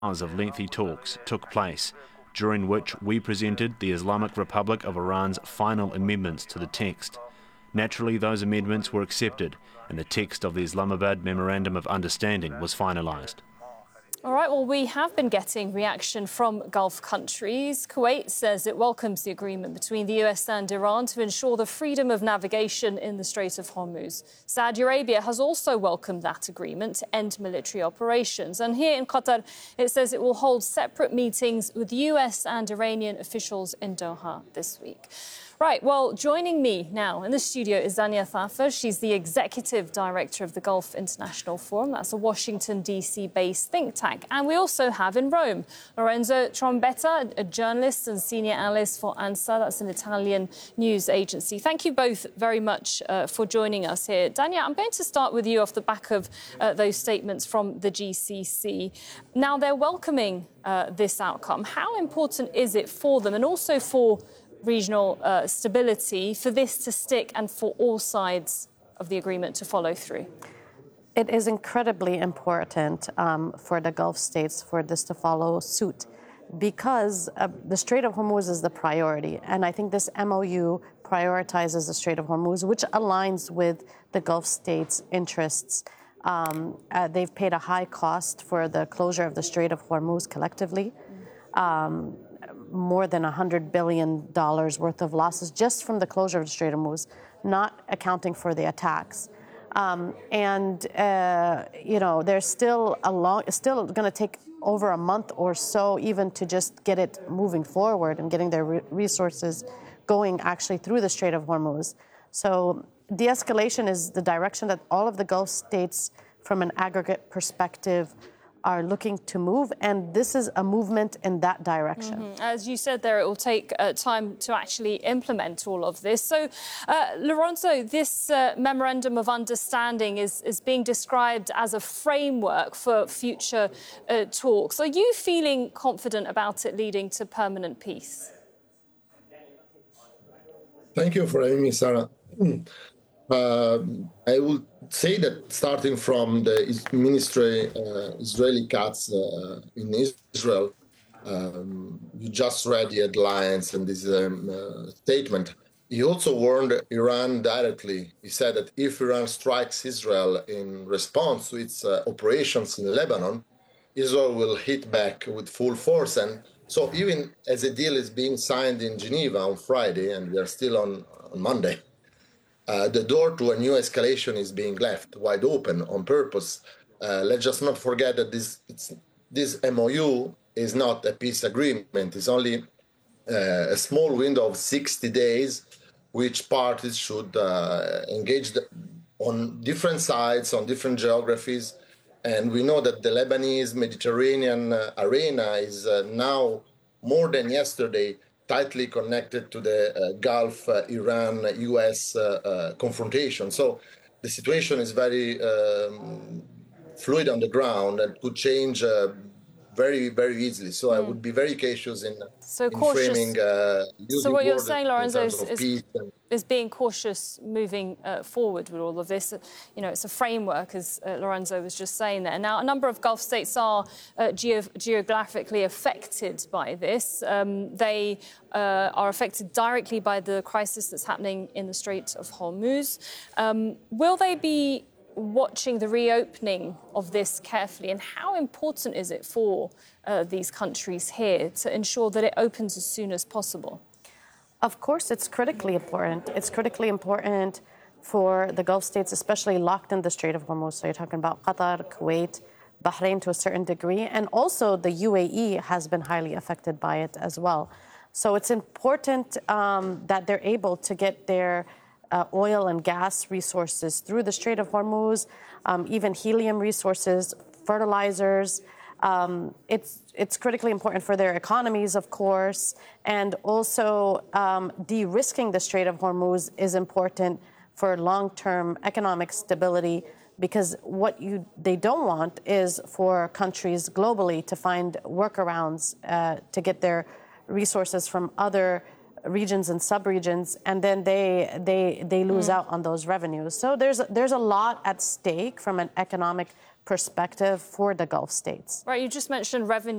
Hours of lengthy talks took place, during which we presented the Islamic Republic of Iran's final amendments to the text. Naturally, those amendments were accepted, and the text of the Islamabad Memorandum of Understanding was finalised. All right, well, we have been getting reaction from Gulf countries. Kuwait says it welcomes the agreement between the US and Iran to ensure the freedom of navigation in the Strait of Hormuz. Saudi Arabia has also welcomed that agreement to end military operations. And here in Qatar, it says it will hold separate meetings with US and Iranian officials in Doha this week. Right, well, joining me now in the studio is Dania Thafer. She's the Executive Director of the Gulf International Forum. That's a Washington, D.C.-based think tank. And we also have in Rome Lorenzo Trombetta, a journalist and senior analyst for ANSA. That's an Italian news agency. Thank you both very much for joining us here. Dania, I'm going to start with you off the back of those statements from the GCC. Now, they're welcoming this outcome. How important is it for them and also for regional stability for this to stick and for all sides of the agreement to follow through? It is incredibly important for the Gulf states for this to follow suit because the Strait of Hormuz is the priority. And I think this MOU prioritizes the Strait of Hormuz, which aligns with the Gulf states' interests. They've paid a high cost for the closure of the Strait of Hormuz collectively. More than $100 billion worth of losses just from the closure of the Strait of Hormuz, not accounting for the attacks. There's still still going to take over a month or so even to just get it moving forward and getting their resources going actually through the Strait of Hormuz. So de-escalation is the direction that all of the Gulf states from an aggregate perspective are looking to move, and this is a movement in that direction. Mm-hmm. As you said there, it will take time to actually implement all of this. So, Lorenzo, this Memorandum of Understanding is being described as a framework for future talks. Are you feeling confident about it leading to permanent peace? Thank you for having me, Sarah. I will say that starting from the Israeli cuts in Israel, you just read the headlines and this statement. He also warned Iran directly. He said that if Iran strikes Israel in response to its operations in Lebanon, Israel will hit back with full force. And so even as a deal is being signed in Geneva on Friday, and we are still on Monday, the door to a new escalation is being left wide open on purpose. Let's just not forget that this MOU is not a peace agreement. It's only a small window of 60 days, which parties should engage on different sides, on different geographies. And we know that the Lebanese Mediterranean arena is now, more than yesterday, tightly connected to the Gulf, Iran-US confrontation. So the situation is very fluid on the ground and could change very, very easily. So I would be very cautious in framing using So what you're saying, Lorenzo, is being cautious moving forward with all of this. You know, it's a framework, as Lorenzo was just saying there. Now, a number of Gulf states are geographically affected by this. They are affected directly by the crisis that's happening in the Strait of Hormuz. Will they be watching the reopening of this carefully, and how important is it for these countries here to ensure that it opens as soon as possible? Of course, it's critically important. It's critically important for the Gulf states, especially locked in the Strait of Hormuz. So you're talking about Qatar, Kuwait, Bahrain to a certain degree, and also the UAE has been highly affected by it as well. So it's important that they're able to get their oil and gas resources through the Strait of Hormuz, even helium resources, fertilizers. It's critically important for their economies, of course, and also de-risking the Strait of Hormuz is important for long-term economic stability, because what they don't want is for countries globally to find workarounds to get their resources from other regions and sub-regions, and then they lose out on those revenues. So there's a lot at stake from an economic perspective for the Gulf states. Right, you just mentioned revenue.